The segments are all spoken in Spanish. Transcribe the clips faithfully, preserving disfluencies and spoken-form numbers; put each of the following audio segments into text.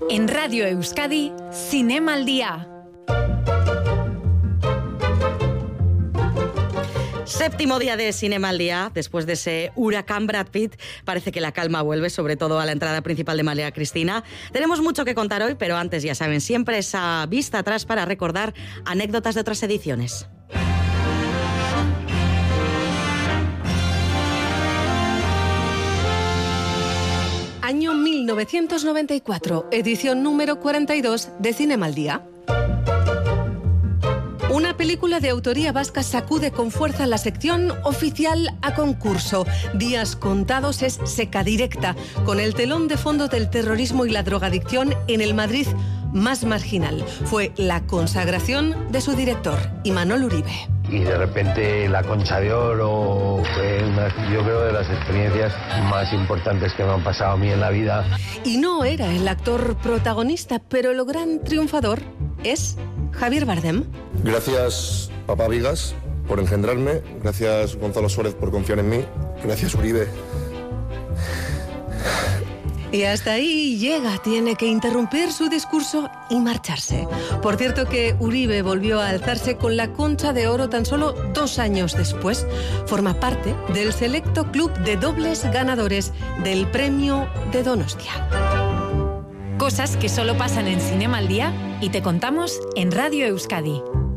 En Radio Euskadi, Cinema al Día. Séptimo día de Cinema al Día, después de ese huracán Brad Pitt, parece que la calma vuelve, sobre todo a la entrada principal de María Cristina. Tenemos mucho que contar hoy, pero antes, ya saben, siempre esa vista atrás para recordar anécdotas de otras ediciones. Año mil novecientos noventa y cuatro, edición número cuarenta y dos de Cinema al Día. Una película de autoría vasca sacude con fuerza la sección oficial a concurso. Días contados es Seca Directa, con el telón de fondo del terrorismo y la drogadicción en el Madrid más marginal. Fue la consagración de su director, Imanol Uribe. Y de repente la Concha de Oro fue una, yo creo, de las experiencias más importantes que me han pasado a mí en la vida. Y no era el actor protagonista, pero el gran triunfador es Javier Bardem. Gracias, papá Vigas, por engendrarme. Gracias, Gonzalo Suárez, por confiar en mí. Gracias, Uribe. Y hasta ahí llega, tiene que interrumpir su discurso y marcharse. Por cierto que Uribe volvió a alzarse con la Concha de Oro tan solo dos años después. Forma parte del selecto club de dobles ganadores del premio de Donostia. Cosas que solo pasan en Cinema al Día y te contamos en Radio Euskadi.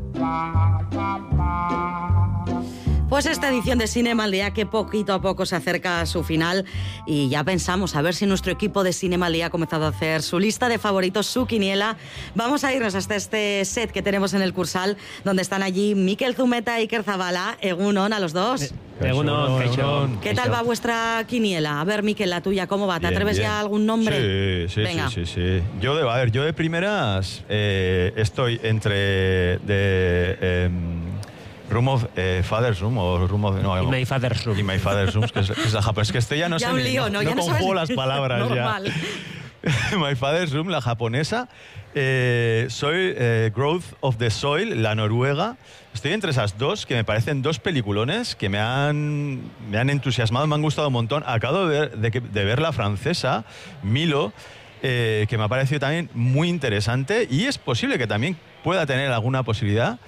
Pues esta edición de Cinema al Día que poquito a poco se acerca a su final y ya pensamos a ver si nuestro equipo de Cinema al Día ha comenzado a hacer su lista de favoritos, su quiniela. Vamos a irnos hasta este set que tenemos en el Cursal, donde están allí Mikel Zumeta y Iker Zabala. Egunon a los dos. Egunon, Egunon. ¿Qué tal va vuestra quiniela? A ver, Mikel, la tuya, ¿cómo va? ¿Te bien, atreves bien. ya a algún nombre? Sí, sí, Venga. sí, sí, sí. Yo de, a ver, yo de primeras eh, estoy entre de eh, Room of eh, Father's Room o Room of... No, In My Father's Room. In My Father's Room, que es, que es la japonesa. Es que esto ya no Ya sé un ni- lío, ¿no? no, Ya no conjugo sabes. las palabras Normal. ya. My Father's Room, la japonesa. Eh, soy eh, Growth of the Soil, la noruega. Estoy entre esas dos, que me parecen dos peliculones que me han, me han entusiasmado, me han gustado un montón. Acabo de ver, de, que- de ver la francesa, Milo, eh, que me ha parecido también muy interesante y es posible que también pueda tener alguna posibilidad.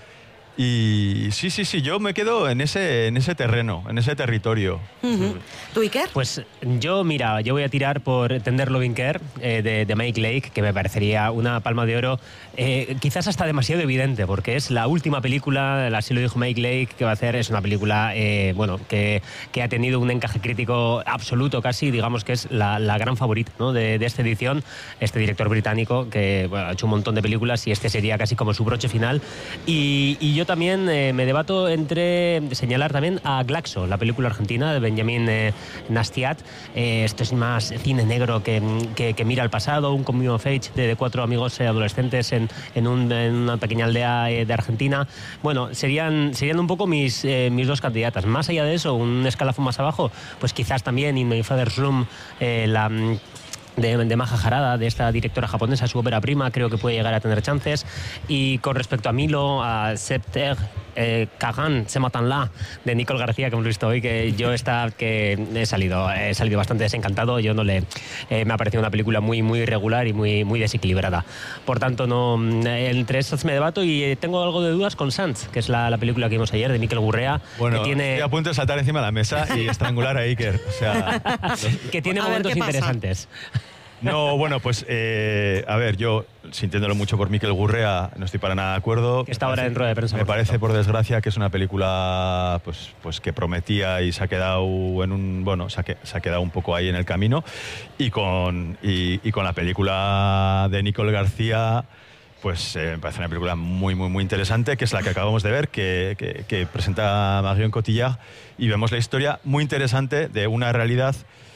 Y sí, sí, sí, yo me quedo en ese, en ese terreno, en ese territorio. Uh-huh. ¿Tú, Iker? Pues yo, mira, yo voy a tirar por Tender Loving Care eh, de, de Mike Lake, que me parecería una palma de oro, eh, quizás hasta demasiado evidente, porque es la última película, así lo dijo Mike Lake, que va a hacer. Es una película, eh, bueno, que, que ha tenido un encaje crítico absoluto casi, digamos que es la, la gran favorita, ¿no?, de, de esta edición. Este director británico que, bueno, ha hecho un montón de películas y este sería casi como su broche final. Y, y yo también eh, me debato entre señalar también a Glaxo, la película argentina de Benjamin eh, Nastiat. Eh, esto es más cine negro que, que, que mira al pasado, un coming of age de, de cuatro amigos eh, adolescentes en, en, un, en una pequeña aldea eh, de Argentina. Bueno, serían, serían un poco mis, eh, mis dos candidatas. Más allá de eso, un escalafón más abajo, pues quizás también In My Father's Room, eh, la... De, de Maja Harada, de esta directora japonesa, su ópera prima, creo que puede llegar a tener chances. Y con respecto a Milo, a Septer, eh, Kagan, Se Matan La, de Nicole García, que hemos visto hoy, que yo esta, que he salido, he salido bastante desencantado. Yo no le, eh, me ha parecido una película muy, muy irregular y muy, muy desequilibrada. Por tanto, no, entre estos me debato y tengo algo de dudas con Sanz, que es la, la película que vimos ayer de Mikel Gurrea, Bueno, que tiene, estoy a punto de saltar encima de la mesa y estrangular a Iker. O sea, que tiene A ver, momentos ¿qué pasa? interesantes. no, bueno, pues eh, a ver, yo sintiéndolo mucho por Mikel Gurrea, no estoy para nada de acuerdo. Que está ahora en rueda de prensa, Me por parece, cierto. por desgracia, que es una película pues, pues que prometía y se ha quedado en un, bueno, se ha, que- se ha quedado un poco ahí en el camino. Y con, y, y con la película de Nicole García, pues eh, me parece una película muy, muy, muy interesante, que es la que acabamos de ver, que, que, que presenta Marion Cotillard, y vemos la historia muy interesante de una realidad.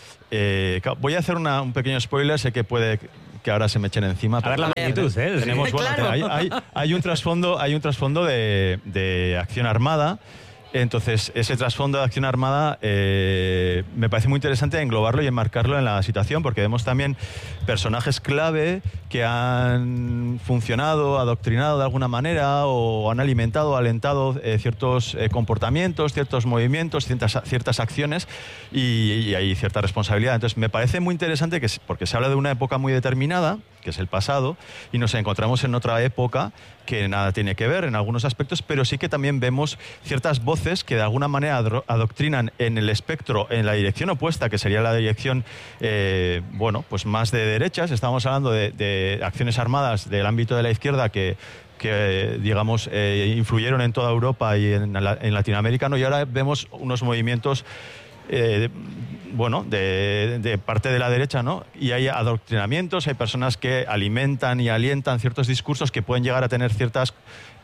Eh, claro, voy a hacer una- un pequeño spoiler, sé que puede que ahora se me echen encima. A ver la pero magnitud, ¿eh? tenemos, bueno, Claro. hay, hay- hay un trasfondo, hay un trasfondo de, de acción armada. Entonces, ese trasfondo de acción armada eh, me parece muy interesante englobarlo y enmarcarlo en la situación, porque vemos también personajes clave que han funcionado, adoctrinado de alguna manera, o han alimentado, alentado eh, ciertos eh, comportamientos, ciertos movimientos, ciertas, ciertas acciones, y, y hay cierta responsabilidad. Entonces, me parece muy interesante, que, porque se habla de una época muy determinada, que es el pasado, y nos encontramos en otra época que nada tiene que ver en algunos aspectos, pero sí que también vemos ciertas voces que de alguna manera adoctrinan en el espectro, en la dirección opuesta, que sería la dirección, eh, bueno, pues más de derechas. Estamos hablando de, de acciones armadas del ámbito de la izquierda que que, digamos, eh, influyeron en toda Europa y en, en Latinoamérica, ¿no? Y ahora vemos unos movimientos, eh, bueno, de, de parte de la derecha, ¿no? Y hay adoctrinamientos, hay personas que alimentan y alientan ciertos discursos que pueden llegar a tener ciertas,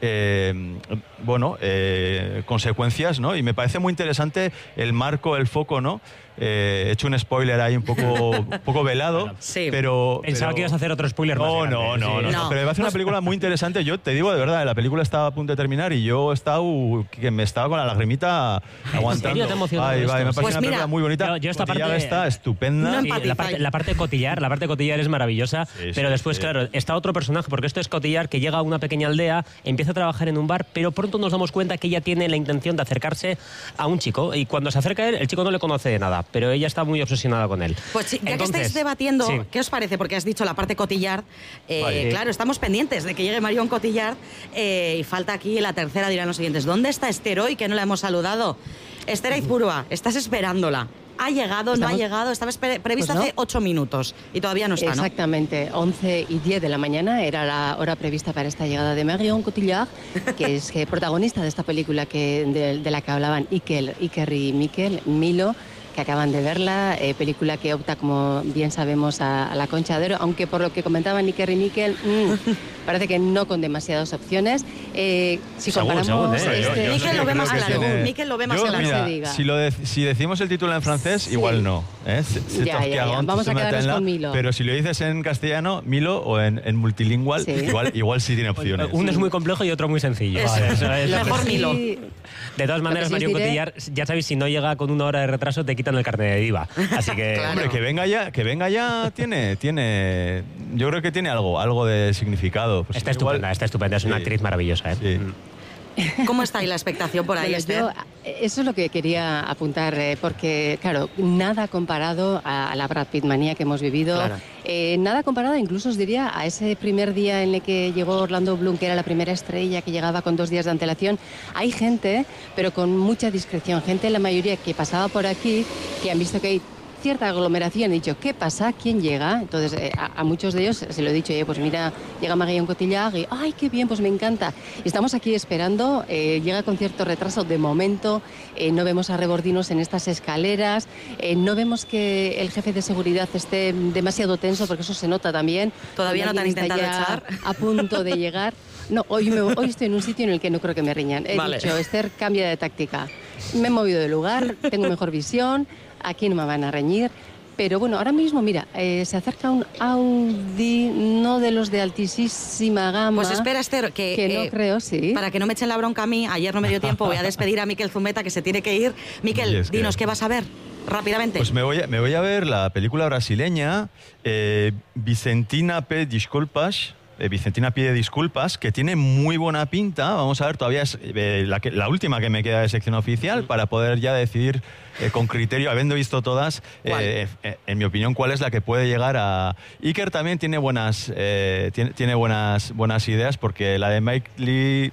eh, bueno, eh, consecuencias, ¿no? Y me parece muy interesante el marco, el foco, ¿no? Eh, he hecho un spoiler ahí un poco, un poco velado, sí. pero... Pensaba pero... que ibas a hacer otro spoiler más No, grande. no, no, Sí. no, no, pero me parece una película muy interesante. Yo te digo de verdad, la película estaba a punto de terminar y yo estaba, que me estaba con la lagrimita aguantando. ¿En serio te emocionó Ay, esto? vay, me parece Pues una mira, película muy bonita. Yo, yo esta Cotillard parte está estupenda. No Y la parte, la parte cotillar, la parte cotillar es maravillosa, Sí, pero sí, después, sí. claro, está otro personaje, porque esto es cotillar que llega a una pequeña aldea, empieza a trabajar en un bar, pero pronto nos damos cuenta que ella tiene la intención de acercarse a un chico, y cuando se acerca a él, el chico no le conoce de nada, pero ella está muy obsesionada con él. Pues sí, ya Entonces, que estáis debatiendo, sí. ¿qué os parece? Porque has dicho la parte Cotillard. Eh, Vale. Claro, estamos pendientes de que llegue Marion Cotillard eh, y falta aquí la tercera, dirán los siguientes. ¿Dónde está Esther hoy, que no la hemos saludado? Esther Aizpurua, estás esperándola. ¿Ha llegado? ¿No ha Estamos- llegado? Estaba espe- prevista Pues no. hace ocho minutos y todavía no está, ¿no? Exactamente, once y diez de la mañana era la hora prevista para esta llegada de Marion Cotillard, que es que protagonista de esta película que, de, de la que hablaban Iker, Iker y Mikel, Milo, que acaban de verla, eh, película que opta, como bien sabemos, a, a la Concha de Oro, aunque por lo que comentaban Iker y Mikel, mmm, parece que no con demasiadas opciones. Eh, si Según, comparamos... según, ¿eh? este- Yo- yo Mikel sé lo ve que más creo que claro. tiene- Mikel lo ve más Yo, claro. mira, se diga. si, lo de- si decimos el título en francés, Sí. igual no. ¿eh? Se- se Ya, toque ya, ya. algo, Vamos se a mete quedarnos en la- con Milo. Pero si lo dices en castellano, Milo, o en, en multilingüal, Sí. igual, igual sí tiene opciones. Uno es muy complejo y otro muy sencillo. Eso. Vale, eso es- Mejor Sí, Milo. De todas maneras, sí os Marion diré- Cotillard, ya sabéis, si no llega con una hora de retraso, te quitan el carnet de diva. Así que... Claro. Hombre, que venga ya, que venga ya tiene, tiene, yo creo que tiene algo, algo de significado. Pues Está igual- estupenda, está estupenda, es una Sí. actriz maravillosa. ¿eh? Sí. ¿Cómo está ahí la expectación por ahí, Bueno, Esther? yo, eh, eso es lo que quería apuntar, eh, porque, claro, nada comparado a, a la Brad Pitt manía que hemos vivido. Claro. Eh, nada comparado, incluso os diría, a ese primer día en el que llegó Orlando Bloom, que era la primera estrella, que llegaba con dos días de antelación. Hay gente, pero con mucha discreción, gente, la mayoría que pasaba por aquí, que han visto que hay cierta aglomeración, he dicho, ¿qué pasa? ¿Quién llega? Entonces, eh, a, a muchos de ellos se lo he dicho, eh, pues mira, llega Marion Cotillard y, ¡ay, qué bien, pues me encanta! Y estamos aquí esperando, eh, llega con cierto retraso de momento, eh, no vemos a Rebordinos en estas escaleras, eh, no vemos que el jefe de seguridad esté demasiado tenso, porque eso se nota también. Todavía no te han Alguien está intentado ya echar. a punto de llegar. No, hoy, me- hoy estoy en un sitio en el que no creo que me riñan. He Vale. dicho, Esther, cambia de táctica. Me he movido de lugar, tengo mejor visión, aquí no me van a reñir. Pero bueno, ahora mismo, mira, eh, se acerca un Audi, no de los de altísima gama. Pues espera, Esther, que, Que no eh, creo, sí. para que no me echen la bronca a mí, ayer no me dio tiempo, voy a despedir a Miquel Zumeta, que se tiene que ir. Miquel, Y es que- dinos, ¿qué vas a ver? Rápidamente. Pues me voy, a, me voy a ver la película brasileña eh, Vicentina P. Disculpas. eh, Vicentina pide disculpas, que tiene muy buena pinta. Vamos a ver, todavía es eh, la, que- la última que me queda de sección oficial para poder ya decidir eh, con criterio, habiendo visto todas, eh, eh, en mi opinión, cuál es la que puede llegar a... Iker también tiene buenas, eh, tiene, tiene buenas, buenas ideas, porque la de Mike Lee...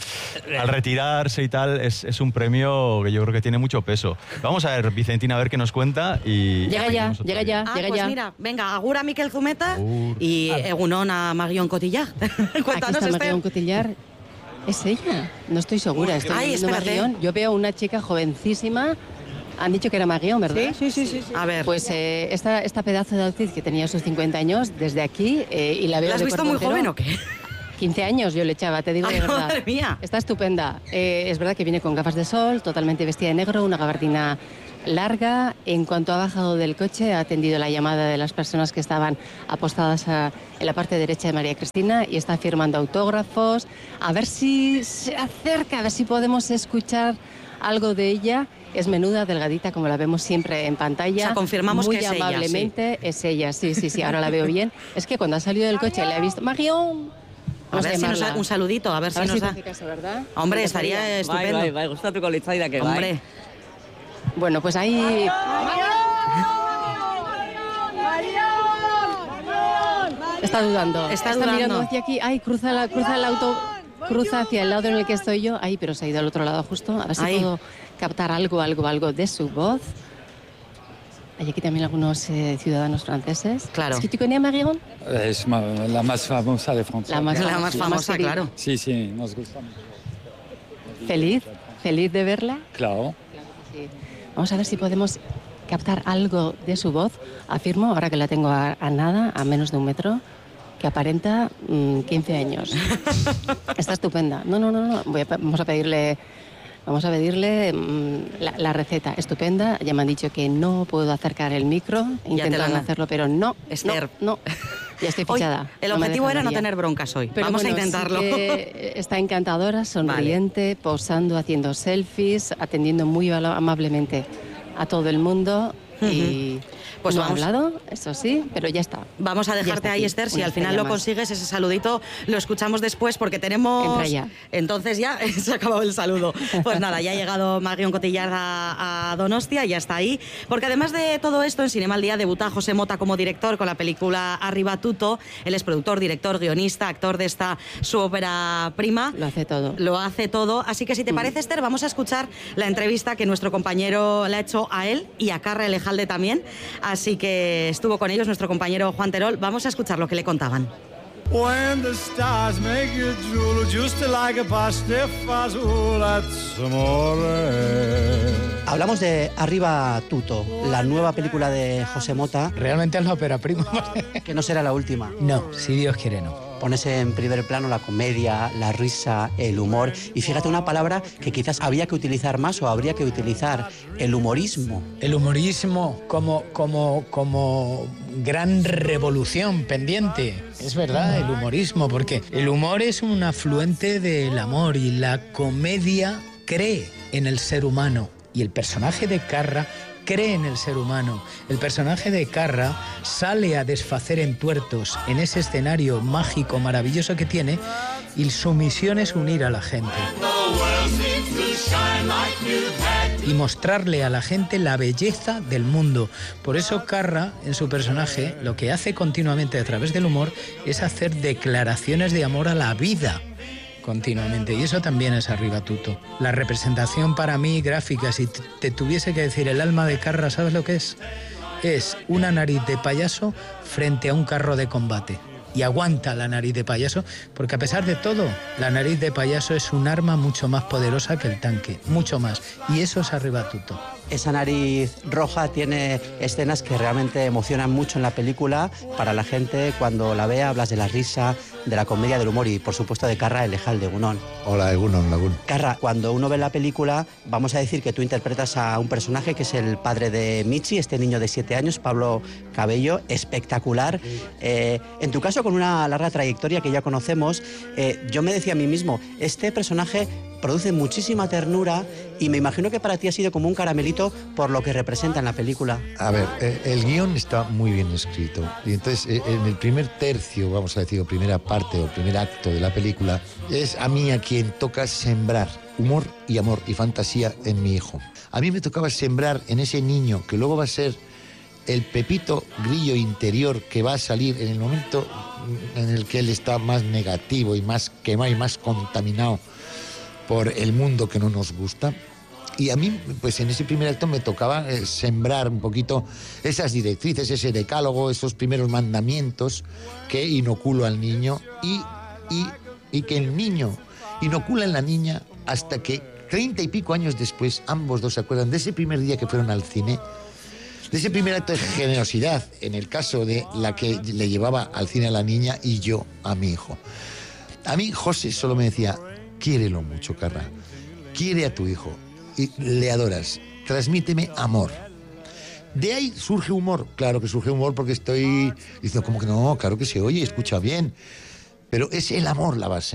Al retirarse y tal, es, es un premio que yo creo que tiene mucho peso. Vamos a ver, Vicentina, a ver qué nos cuenta y... Llega y ya, seguimos otro llega día. ya, Ah, llega pues ya. mira, venga, agura a Miquel Zumeta Agur. y Egunon a Marion Cotillard. Aquí Cuéntanos, está Esther. Marion Cotillard. ¿Es ella? No estoy segura. Estoy Ay, viendo espérate. Marion. Yo veo una chica jovencísima. Han dicho que era Marion, ¿verdad? Sí, sí, sí, sí. A ver, Pues eh, esta, esta pedazo de outfit que tenía sus cincuenta años, desde aquí, eh, y la veo ¿la has de visto cuerpo muy joven entero. o qué? quince años yo le echaba, te digo Ay, de verdad. madre mía. Está estupenda. Eh, es verdad que viene con gafas de sol, totalmente vestida de negro, una gabardina larga. En cuanto ha bajado del coche, ha atendido la llamada de las personas que estaban apostadas a- en la parte derecha de María Cristina y está firmando autógrafos. A ver si se acerca, a ver si podemos escuchar algo de ella. Es menuda, delgadita, como la vemos siempre en pantalla. O sea, confirmamos Muy que es ella, amablemente es ella, sí, sí, sí, ahora la veo bien. Es que cuando ha salido del coche le he visto... ¡Marion! A Vamos ver si nos llamarla. da un saludito, a ver A si ver nos si te da... hace caso, ¿verdad? Hombre, Me estaría gustaría. estupendo. Bai, bai, bai, gustatuko litzaidake bai. Hombre, Bueno, pues ahí... Está dudando. Está, Está dudando. mirando hacia aquí. Ay, cruza, la, cruza el auto, cruza hacia el lado en el que estoy yo. Ay, pero se ha ido al otro lado justo. A ver si Ahí. puedo captar algo, algo, algo de su voz. Hay aquí también algunos eh, ciudadanos franceses. Claro. ¿Es que tú connais Marion? Es ma- la más famosa de Francia. La más, La más famosa, querida. claro. Sí, sí, nos gusta. Feliz, feliz de verla. Claro. Sí. Vamos a ver si podemos captar algo de su voz. Afirmo, ahora que la tengo a, a nada, a menos de un metro, que aparenta mmm, quince años. Está estupenda. No, no, no, no. Voy a, vamos a pedirle, vamos a pedirle mmm, la, la receta. Estupenda. Ya me han dicho que no puedo acercar el micro. Intentan hacerlo, pero no. Esther. No, no. Ya estoy Hoy, fichada. el No me objetivo dejan, era no María. tener broncas hoy. Pero Vamos bueno, a intentarlo. sí que está encantadora, sonriente, posando, haciendo selfies, atendiendo muy vala- amablemente a todo el mundo. Y Pues no vamos. ha hablado, eso sí, pero ya está. Vamos a Ya dejarte está ahí, aquí, Esther. Si una al final estrella lo más. consigues, ese saludito lo escuchamos después porque tenemos... Entra ya. Entonces ya se ha acabado el saludo. Pues nada, ya ha llegado Marion Cotillard a, a Donostia, ya está ahí. Porque además de todo esto, en Cinema al Día debuta José Mota como director con la película Arriba Tutto. Él es productor, director, guionista, actor de esta su ópera prima. Lo hace todo. Lo hace todo. Así que si te parece, Esther, vamos a escuchar la entrevista que nuestro compañero le ha hecho a él y a Carra Elejalde también. Así que estuvo con ellos nuestro compañero Juan Terol. Vamos a escuchar lo que le contaban. When the stars make you drool, just like a pasta fazola amore. Hablamos de Arriba Tutto, la nueva película de José Mota. Realmente es la ópera prima. Que no será la última. No, si Dios quiere no. Pones en primer plano la comedia, la risa, el humor. Y fíjate, una palabra que quizás había que utilizar más o habría que utilizar, el humorismo. El humorismo como, como, como gran revolución pendiente. Es verdad, el humorismo, porque el humor es un afluente del amor y la comedia cree en el ser humano. Y el personaje de Carra cree en el ser humano. El personaje de Carra sale a desfacer entuertos en ese escenario mágico, maravilloso que tiene, y su misión es unir a la gente y mostrarle a la gente la belleza del mundo. Por eso Carra, en su personaje, lo que hace continuamente a través del humor es hacer declaraciones de amor a la vida. Continuamente, y eso también es Arriba Tutto. La representación para mí gráfica, si te tuviese que decir el alma de Carra, ¿sabes lo que es? Es una nariz de payaso frente a un carro de combate. Y aguanta la nariz de payaso, porque a pesar de todo, la nariz de payaso es un arma mucho más poderosa que el tanque, mucho más. Y eso es Arriba Tutto. Esa nariz roja tiene escenas que realmente emocionan mucho en la película. Para la gente, cuando la vea, hablas de la risa, de la comedia, del humor y, por supuesto, de Carra Elejalde, Egunon. Hola, Egunon, Lagun. Carra, cuando uno ve la película, vamos a decir que tú interpretas a un personaje que es el padre de Michi, este niño de siete años, Pablo Cabello, espectacular. Eh, en tu caso, con una larga trayectoria que ya conocemos, eh, yo me decía a mí mismo, este personaje produce muchísima ternura y me imagino que para ti ha sido como un caramelito por lo que representa en la película. A ver, eh, el guión está muy bien escrito y entonces eh, en el primer tercio, vamos a decir, o primera parte o primer acto de la película, es a mí a quien toca sembrar humor y amor y fantasía en mi hijo. A mí me tocaba sembrar en ese niño que luego va a ser el pepito grillo interior que va a salir en el momento en el que él está más negativo y más quemado y más contaminado por el mundo que no nos gusta. Y a mí, pues en ese primer acto me tocaba eh, sembrar un poquito esas directrices, ese decálogo, esos primeros mandamientos que inoculo al niño y, y, y que el niño inocula en la niña hasta que treinta y pico años después ambos dos se acuerdan de ese primer día que fueron al cine, de ese primer acto de generosidad, en el caso de la que le llevaba al cine a la niña y yo a mi hijo. A mí José solo me decía, quiérelo mucho, Carra, quiere a tu hijo y le adoras, transmíteme amor. De ahí surge humor, claro que surge humor porque estoy diciendo, como que no, claro que se oye, escucha bien, pero es el amor la base.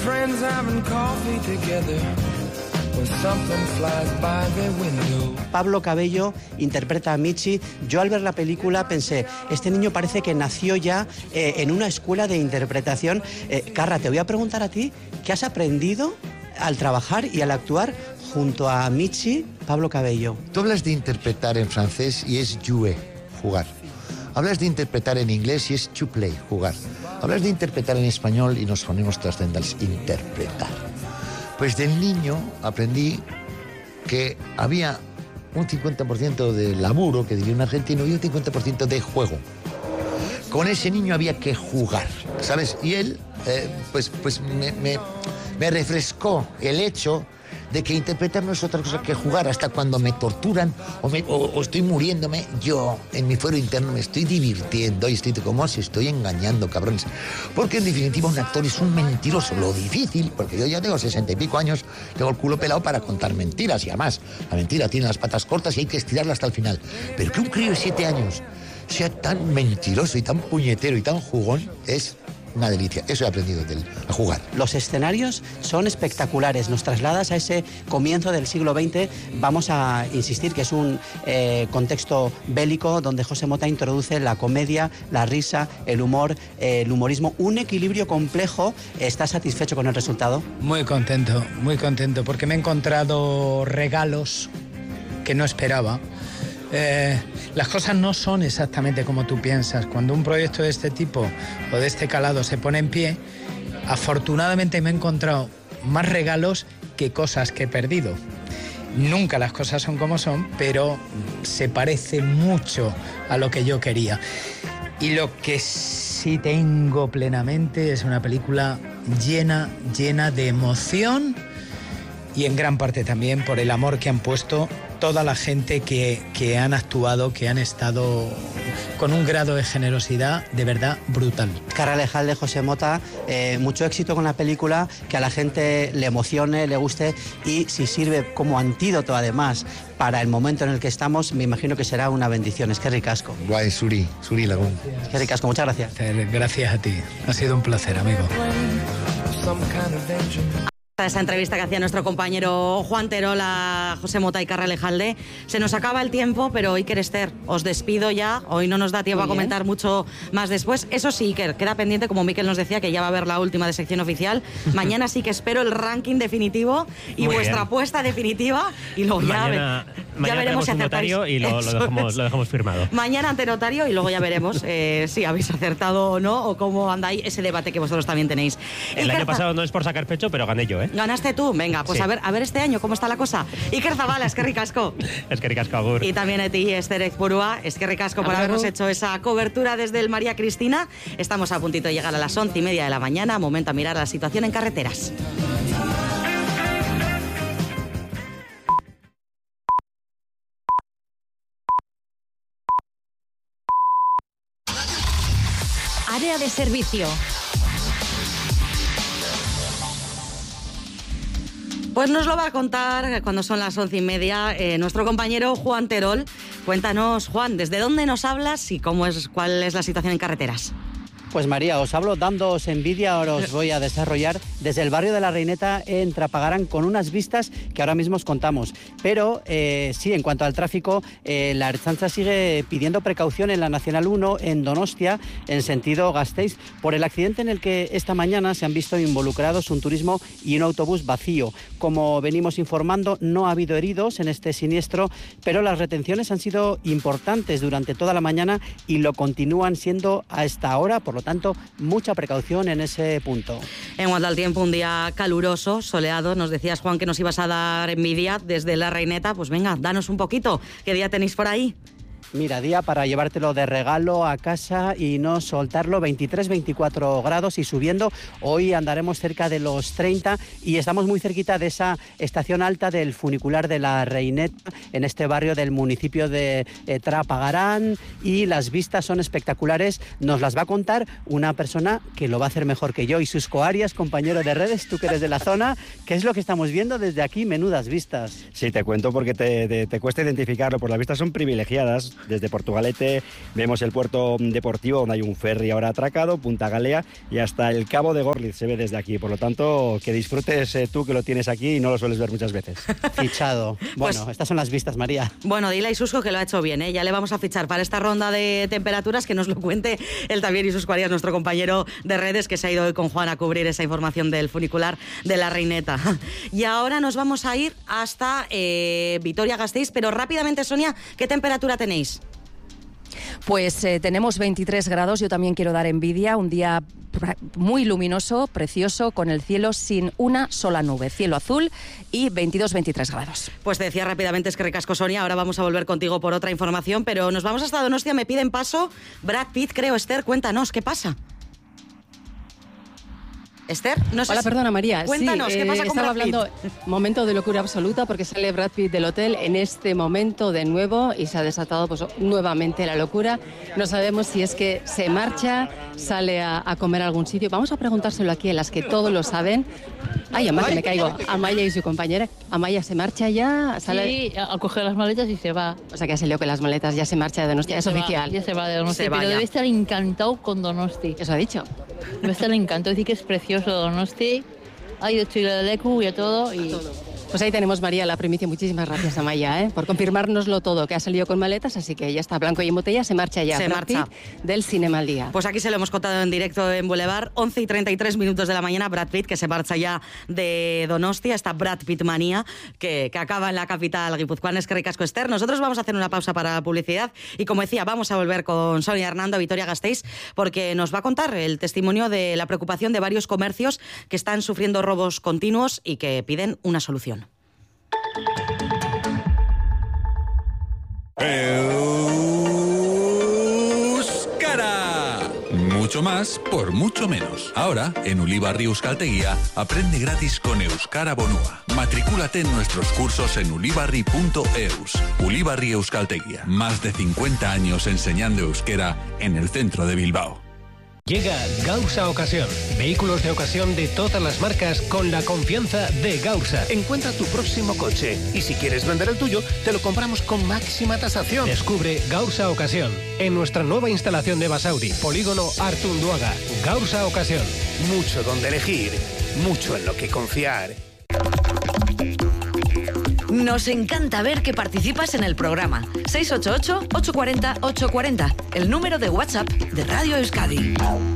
Pablo Cabello interpreta a Michi. Yo al ver la película pensé, este niño parece que nació ya eh, en una escuela de interpretación. Eh, Carra, te voy a preguntar a ti, ¿qué has aprendido al trabajar y al actuar junto a Michi, Pablo Cabello? Tú hablas de interpretar en francés y es jouer, jugar. Hablas de interpretar en inglés y es to play, jugar. Hablas de interpretar en español y nos ponemos trascendentales, interpretar. Pues del niño aprendí que había un cincuenta por ciento de laburo, que diría un argentino, y un cincuenta por ciento de juego. Con ese niño había que jugar, ¿sabes? Y él, eh, pues, pues me, me, me refrescó el hecho de que interpretar no es otra cosa que jugar. Hasta cuando me torturan o, me, o, o estoy muriéndome, yo en mi fuero interno me estoy divirtiendo y estoy como si estoy engañando, cabrones. Porque en definitiva un actor es un mentiroso. Lo difícil, porque yo ya tengo sesenta y pico años, tengo el culo pelado para contar mentiras, y además la mentira tiene las patas cortas y hay que estirarla hasta el final. Pero que un crío de siete años sea tan mentiroso y tan puñetero y tan jugón es una delicia. Eso he aprendido de él, a jugar. Los escenarios son espectaculares. Nos trasladas a ese comienzo del siglo veinte. Vamos a insistir que es un eh, contexto bélico donde José Mota introduce la comedia, la risa, el humor, eh, el humorismo, un equilibrio complejo. ¿Estás satisfecho con el resultado? Muy contento, muy contento, porque me he encontrado regalos que no esperaba. Eh, las cosas no son exactamente como tú piensas. Cuando un proyecto de este tipo o de este calado se pone en pie, afortunadamente me he encontrado más regalos que cosas que he perdido. Nunca las cosas son como son, pero se parece mucho a lo que yo quería. Y lo que sí tengo plenamente es una película llena, llena de emoción, y en gran parte también por el amor que han puesto toda la gente que, que han actuado, que han estado con un grado de generosidad de verdad brutal. Carra Alejalde, José Mota, eh, mucho éxito con la película, que a la gente le emocione, le guste, y si sirve como antídoto además para el momento en el que estamos, me imagino que será una bendición. Es que ricasco. Guay, Suri, Suri Lagún. Es que ricasco, muchas gracias. Gracias a ti, ha sido un placer, amigo. Esa entrevista que hacía nuestro compañero Juan Terol a José Mota y Carra Alejalde. Se nos acaba el tiempo, pero Iker, Esther, os despido ya. Hoy no nos da tiempo a comentar mucho más después. Eso sí, Iker, queda pendiente, como Miquel nos decía, que ya va a haber la última de sección oficial. Mañana sí que espero el ranking definitivo y Muy vuestra bien. apuesta definitiva. Y luego mañana, ya, ve, mañana ya veremos si un acertáis. notario y lo, lo, dejamos, lo dejamos firmado. Mañana ante notario y luego ya veremos eh, si habéis acertado o no, o cómo andáis ese debate que vosotros también tenéis. El Iker, año pasado no es por sacar pecho, pero gané yo, ¿eh? ¿Ganaste tú? Venga, pues Sí. a ver a ver este año cómo está la cosa. Iker Zabala, es que ricasco. Es que ricasco, agur. Y también a ti, Esther Ezpurua, es que ricasco por Agur. habernos hecho esa cobertura desde el María Cristina. Estamos a puntito de llegar a las once y media de la mañana, momento a mirar la situación en carreteras. Área de servicio. Pues nos lo va a contar cuando son las once y media eh, nuestro compañero Juan Terol. Cuéntanos, Juan, ¿desde dónde nos hablas y cómo es, cuál es la situación en carreteras? Pues María, os hablo dándoos envidia, ahora os voy a desarrollar desde el barrio de La Reineta en Trapagarán con unas vistas que ahora mismo os contamos. Pero eh, sí, en cuanto al tráfico, eh, la Ertzaintza sigue pidiendo precaución en la Nacional uno en Donostia, en sentido Gasteiz, por el accidente en el que esta mañana se han visto involucrados un turismo y un autobús vacío. Como venimos informando, no ha habido heridos en este siniestro, pero las retenciones han sido importantes durante toda la mañana y lo continúan siendo a esta hora, por lo tanto, mucha precaución en ese punto. En cuanto al tiempo, un día caluroso, soleado. Nos decías, Juan, que nos ibas a dar envidia desde La Reineta. Pues venga, danos un poquito. ¿Qué día tenéis por ahí? Mira, día para llevártelo de regalo a casa y no soltarlo, veintitrés, veinticuatro grados y subiendo. Hoy andaremos cerca de los treinta y estamos muy cerquita de esa estación alta del funicular de La Reineta, en este barrio del municipio de eh, Trapagarán, y las vistas son espectaculares. Nos las va a contar una persona que lo va a hacer mejor que yo. Issusco Arias, compañero de redes, tú que eres de la zona, ¿qué es lo que estamos viendo desde aquí? Menudas vistas. Sí, te cuento porque te, te, te cuesta identificarlo, pues las vistas son privilegiadas. Desde Portugalete vemos el puerto deportivo donde hay un ferry ahora atracado, Punta Galea, y hasta el Cabo de Gorliz se ve desde aquí. Por lo tanto, que disfrutes eh, tú que lo tienes aquí y no lo sueles ver muchas veces. Fichado. Bueno, pues, estas son las vistas, María. Bueno, dile a Isusco que lo ha hecho bien, ¿eh? Ya le vamos a fichar para esta ronda de temperaturas, que nos lo cuente él también, Isusco Arias, nuestro compañero de redes, que se ha ido hoy con Juan a cubrir esa información del funicular de La Reineta. Y ahora nos vamos a ir hasta eh, Vitoria-Gasteiz, pero rápidamente, Sonia, ¿qué temperatura tenéis? Pues eh, tenemos veintitrés grados, yo también quiero dar envidia, un día muy luminoso, precioso, con el cielo sin una sola nube, cielo azul y veintidós veintitrés grados. Pues te decía rápidamente, es que recasco Sonia, ahora vamos a volver contigo por otra información, pero nos vamos hasta Donostia, me piden paso Brad Pitt, creo. Esther, cuéntanos, ¿qué pasa? Esther, no sé Hola, si... perdona María. Cuéntanos, sí, ¿qué pasa eh, con estaba Brad Pitt? hablando, momento de locura absoluta, porque sale Brad Pitt del hotel en este momento de nuevo y se ha desatado pues nuevamente la locura. No sabemos si es que se marcha, sale a, a comer a algún sitio. Vamos a preguntárselo aquí a las que todos lo saben. Ay, Amaya, me caigo. Amaya y su compañera. Amaya, ¿se marcha ya? ¿Sale? Sí, a coger las maletas y se va. O sea que ha salido con las maletas, ya se marcha de Donosti, es oficial. Va, ya se va de Donosti, Se pero vaya. debe estar encantado con Donosti. ¿Eso ha dicho? Debe estar encantado, decir que es precioso Donosti. Ha ido a Leku y a todo. Y... Pues ahí tenemos, María, la primicia. Muchísimas gracias, Amaya, ¿eh? por confirmárnoslo todo, que ha salido con maletas, así que ya está, blanco y en botella, se marcha ya. Se Brad marcha. Pitt del Cinema al Día. Pues aquí se lo hemos contado en directo en Boulevard, once y treinta y tres minutos de la mañana, Brad Pitt, que se marcha ya de Donostia, esta Brad Pitt manía que, que acaba en la capital guipuzcoana. Es que ricasco, Esther. Nosotros vamos a hacer una pausa para la publicidad y, como decía, vamos a volver con Sonia Hernando, Vitoria Gasteiz, porque nos va a contar el testimonio de la preocupación de varios comercios que están sufriendo robos continuos y que piden una solución. Euskara. Mucho más por mucho menos. Ahora, en Ulibarri Euskaltegia, aprende gratis con Euskara Bonua. Matricúlate en nuestros cursos en ulibarri punto eus. Ulibarri Euskaltegia. Más de cincuenta años enseñando euskera en el centro de Bilbao. Llega Gausa Ocasión. Vehículos de ocasión de todas las marcas con la confianza de Gausa. Encuentra tu próximo coche y si quieres vender el tuyo, te lo compramos con máxima tasación. Descubre Gausa Ocasión en nuestra nueva instalación de Basauri, Polígono Artunduaga. Gausa Ocasión. Mucho donde elegir, mucho en lo que confiar. Nos encanta ver que participas en el programa. seis ocho ocho, ocho cuatro cero, ocho cuatro cero, el número de WhatsApp de Radio Euskadi.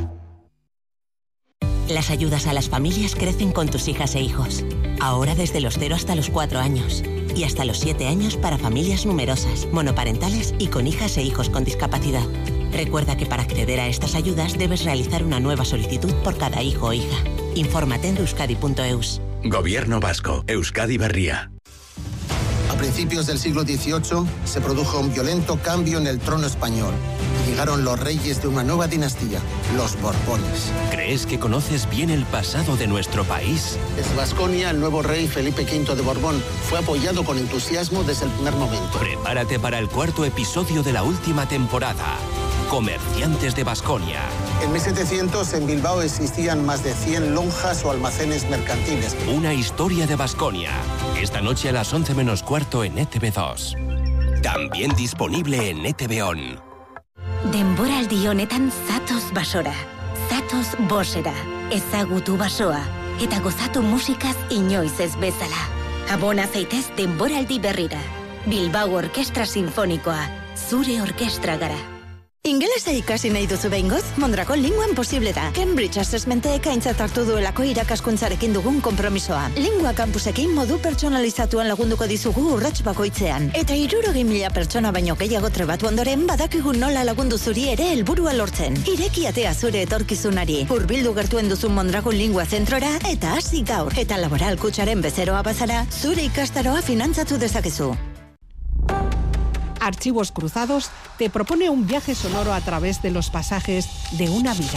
Las ayudas a las familias crecen con tus hijas e hijos. Ahora desde los cero hasta los cuatro años. Y hasta los siete años para familias numerosas, monoparentales y con hijas e hijos con discapacidad. Recuerda que para acceder a estas ayudas debes realizar una nueva solicitud por cada hijo o hija. Infórmate en euskadi punto eus. Gobierno vasco. Euskadi Berria. A principios del siglo dieciocho se produjo un violento cambio en el trono español y llegaron los reyes de una nueva dinastía, los Borbones. ¿Crees que conoces bien el pasado de nuestro país? Desde Baskonia, el nuevo rey Felipe quinto de Borbón fue apoyado con entusiasmo desde el primer momento. Prepárate para el cuarto episodio de la última temporada. Comerciantes de Baskonia. En mil setecientos en Bilbao existían más de cien lonjas o almacenes mercantiles. Una historia de Baskonia. Esta noche a las once menos cuarto en E T V dos. También disponible en E T V On. Denboraldi honetan zatoz basora. Zatoz bosera. Ezagutu basoa. Eta gozatu musikaz inoiz ez bezala. Abona zaitez denboraldi berrira. Bilbao Orkestra Sinfonikoa. Zure orkestra gara. Ingelesa ikasi nahi duzu behingoz, Mondragon Linguan posible da. Cambridge Assessmentek aintzat hartu duelako irakaskuntzarekin dugun konpromisoa. Lingua campusekin modu pertsonalizatuan lagunduko dizugu urrats bakoitzean. Eta hirurogei mila pertsona baino gehiago trebatu ondoren badakigu nola lagundu zuri ere helburua lortzen. Ireki atea zure etorkizunari. Hurbildu gertuen duzun Mondragon Lingua zentrora eta hasi gaur. Eta laboral kutsaren bezeroa bazara, zure ikastaroa finantzatu dezakezu. Archivos Cruzados te propone un viaje sonoro a través de los pasajes de una vida.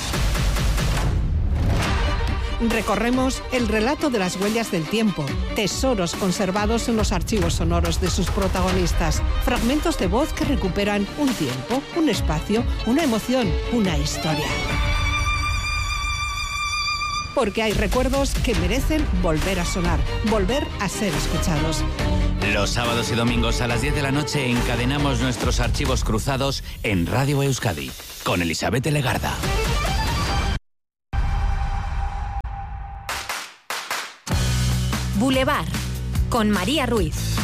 Recorremos el relato de las huellas del tiempo, tesoros conservados en los archivos sonoros de sus protagonistas, fragmentos de voz que recuperan un tiempo, un espacio, una emoción, una historia. Porque hay recuerdos que merecen volver a sonar, volver a ser escuchados. Los sábados y domingos a las diez de la noche encadenamos nuestros archivos cruzados en Radio Euskadi con Elizabeth Legarda. Boulevard con María Ruiz.